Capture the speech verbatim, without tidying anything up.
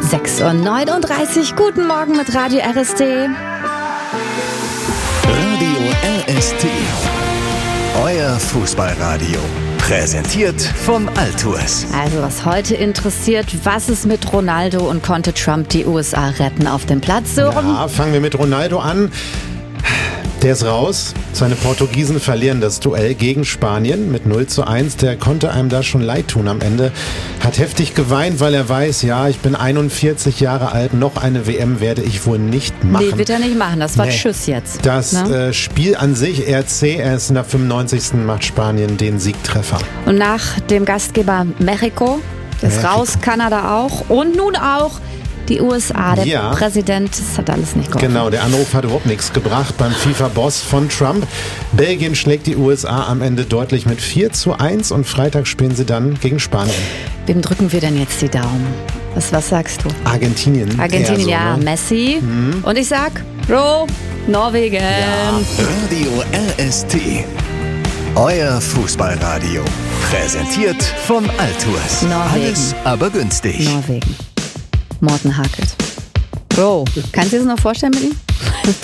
sechs Uhr neununddreißig, guten Morgen mit Radio R S T. Radio R S T, euer Fußballradio. Präsentiert von Altours. Also was heute interessiert, was ist mit Ronaldo und konnte Trump die U S A retten auf dem Platz? Sören? Ja, fangen wir mit Ronaldo an. Der ist raus. Seine Portugiesen verlieren das Duell gegen Spanien mit null zu eins. Der konnte einem da schon leid tun am Ende. Hat heftig geweint, weil er weiß, ja, ich bin einundvierzig Jahre alt, noch eine W M werde ich wohl nicht machen. Nee, wird er nicht machen, das war nee. Tschüss jetzt. Das ne? äh, Spiel an sich, R C, erst in der fünfundneunzigsten macht Spanien den Siegtreffer. Und nach dem Gastgeber Mexiko ist Mexiko. raus, Kanada auch und nun auch die U S A, der ja. Präsident, das hat alles nicht geholfen. Genau, der Anruf hat überhaupt nichts gebracht beim FIFA-Boss von Trump. Belgien schlägt die U S A am Ende deutlich mit vier zu eins und Freitag spielen sie dann gegen Spanien. Wem drücken wir denn jetzt die Daumen? Was, was sagst du? Argentinien. Argentinien, so, ja, ne? Messi. Mhm. Und ich sag, Bro, Norwegen. Ja. Radio R S T, euer Fußballradio. Präsentiert von Altours. Norwegen. Alles aber günstig. Norwegen. Morten Hakelt. Bro, kannst du dir das noch vorstellen mit ihm?